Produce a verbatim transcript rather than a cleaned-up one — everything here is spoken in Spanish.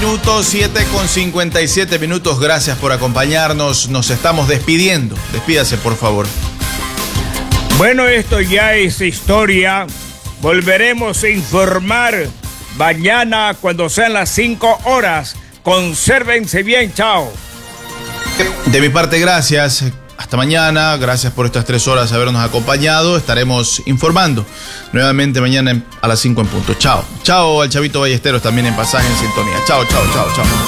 minutos, siete con cincuenta y siete minutos. Gracias por acompañarnos. Nos estamos despidiendo. Despídase, por favor. Bueno, esto ya es historia. Volveremos a informar mañana cuando sean las cinco horas. Consérvense bien, chao. De mi parte, gracias. Hasta mañana. Gracias por estas tres horas habernos acompañado. Estaremos informando nuevamente mañana a las cinco en punto. Chao. Chao al Chavito Ballesteros también en Pasaje en Sintonía. Chao, chao, chao, chao.